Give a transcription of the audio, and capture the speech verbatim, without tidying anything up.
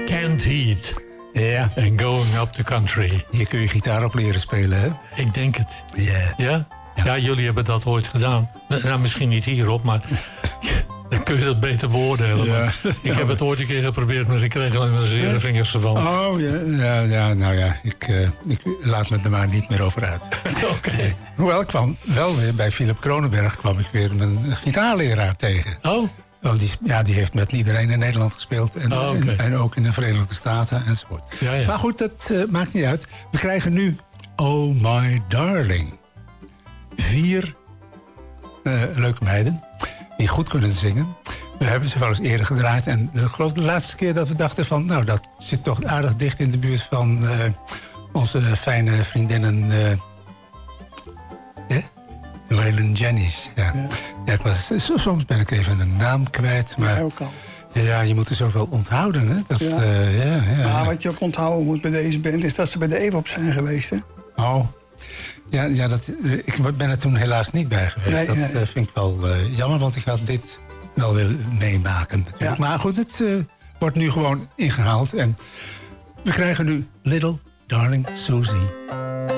Canned Heat. Ja. En Going Up the Country. Hier kun je gitaar op leren spelen, hè? Ik denk het. Yeah. Ja? Ja? Ja, jullie hebben dat ooit gedaan. Nou, misschien niet hierop, maar dan kun je dat beter beoordelen. Ja. Ik heb het ooit een keer geprobeerd, maar ik kreeg alleen maar de zere vingers ervan. Oh, ja, ja, ja nou ja, ik, uh, ik laat me er maar niet meer over uit. Oké. Okay. Hoewel, ik kwam wel weer bij Philip Kronenberg kwam ik weer mijn gitaarleraar tegen. Oh? Oh, die, ja, die heeft met iedereen in Nederland gespeeld. En, oh, okay. en, en ook in de Verenigde Staten enzovoort. Ja, ja. Maar goed, dat uh, maakt niet uit. We krijgen nu Oh My Darling. Vier uh, leuke meiden die goed kunnen zingen. We hebben ze wel eens eerder gedraaid. En ik geloof de laatste keer dat we dachten van... nou, dat zit toch aardig dicht in de buurt van uh, onze fijne vriendinnen... Uh, eh? Waylon Jennings. Ja. Ja. Ja, ik was, soms ben ik even een naam kwijt. Maar ja, ook al. Ja, je moet er zoveel onthouden. Hè? Dat, ja. Uh, ja, ja. Maar wat je ook onthouden moet bij deze band... is dat ze bij de Evop zijn geweest, hè? Oh, ja, ja dat, ik ben er toen helaas niet bij geweest. Nee, dat nee. Uh, vind ik wel uh, jammer, want ik had dit wel willen meemaken. Ja. Maar goed, het uh, wordt nu gewoon ingehaald. En we krijgen nu Little Darling Susie.